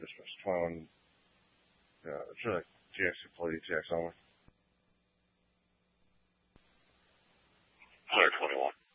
dismiss. 21, sure, GX, pull ETX only. 121.